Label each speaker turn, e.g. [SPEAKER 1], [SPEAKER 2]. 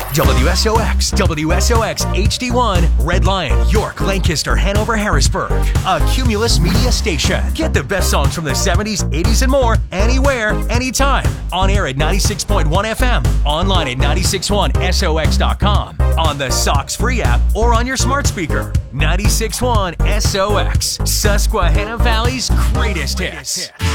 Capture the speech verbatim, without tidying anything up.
[SPEAKER 1] W S O X, W S O X H D one, Red Lion, York, Lancaster, Hanover, Harrisburg. A Cumulus Media station. Get the best songs from the seventies, eighties, and more anywhere, anytime. On air at ninety-six point one F M, online at nine six one S O X dot com, on the Sox free app, or on your smart speaker. ninety-six point one S O X, Susquehanna Valley's greatest hits.